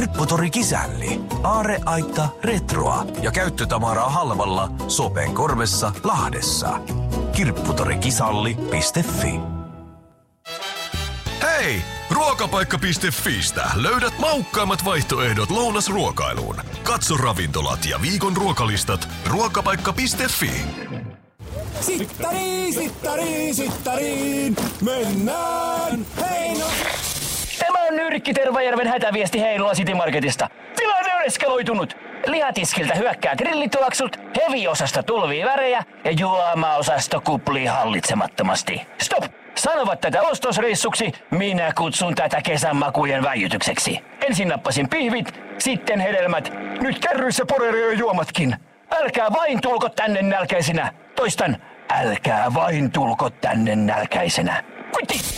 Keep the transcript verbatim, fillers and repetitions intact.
Kirpputori Kisälli. Aarreaitta retroa ja käyttötavaraa halvalla Sopen korvessa Lahdessa. kirpputorikisalli piste fi. Hei! Ruokapaikka piste fiistä löydät maukkaimmat vaihtoehdot lounasruokailuun. Katso ravintolat ja viikon ruokalistat ruokapaikka piste fi. Sittari, sittari, sittariin, mennään Heino. Tämä on Nyrkki Tervajärven hätäviesti Heinola City Marketista. Tilanne on eskaloitunut. Lihatiskiltä hyökkää grillituoksut, heavy-osasta tulvii värejä ja juomaosasto kuplii hallitsemattomasti. Stop! Sanovat tätä ostosreissuksi, minä kutsun tätä kesän makujen väijytykseksi. Ensin nappasin pihvit, sitten hedelmät, nyt kärryissä porerio juomatkin. Älkää vain tulko tänne nälkäisenä. Toistan, älkää vain tulko tänne nälkäisenä. Kuitti!